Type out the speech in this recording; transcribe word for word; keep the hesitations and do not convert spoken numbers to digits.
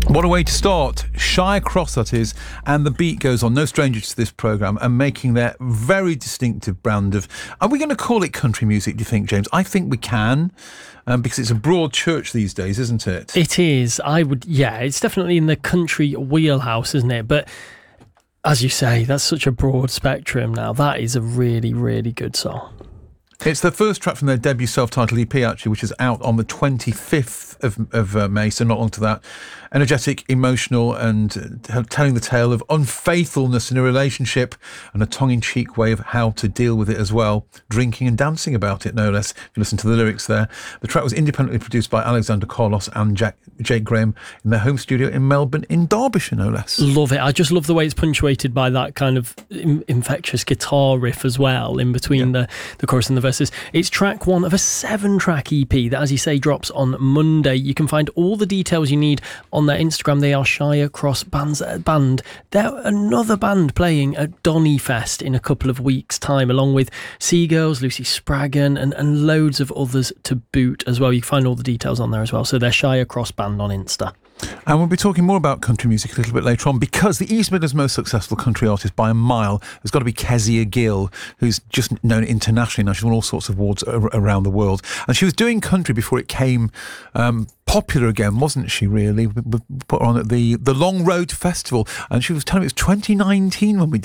What a way to start. Shire Cross, that is, and the beat goes on. No stranger to this programme, and making their very distinctive brand of... Are we going to call it country music, do you think, James? I think we can, um, because it's a broad church these days, isn't it? It is. I would, yeah, it's definitely in the country wheelhouse, isn't it? But as you say, that's such a broad spectrum now. That is a really, really good song. It's the first track from their debut self-titled E P, actually, which is out on the twenty-fifth of, of uh, May, so not long to that. Energetic, emotional, and uh, telling the tale of unfaithfulness in a relationship and a tongue-in-cheek way of how to deal with it as well. Drinking and dancing about it, no less, if you listen to the lyrics there. The track was independently produced by Alexander Carlos and Jack, Jake Graham in their home studio in Melbourne, in Derbyshire, no less. Love it. I just love the way it's punctuated by that kind of in- infectious guitar riff as well, in between yeah. the, the chorus and the verses. It's track one of a seven-track E P that, as you say, drops on Monday. You can find all the details you need on their Instagram. They are Shire Cross Bands, uh, Band. They're another band playing at Donny Fest in a couple of weeks' time, along with Seagirls, Lucy Spraggan, and, and loads of others to boot as well. You can find all the details on there as well. So they're Shire Cross Band on Insta. And we'll be talking more about country music a little bit later on, because the East Midlands' most successful country artist by a mile has got to be Kezia Gill, who's just known internationally now. She's won all sorts of awards around the world. And she was doing country before it came um, popular again, wasn't she, really? We put her on at the, the Long Road Festival, and she was telling me it was twenty nineteen when we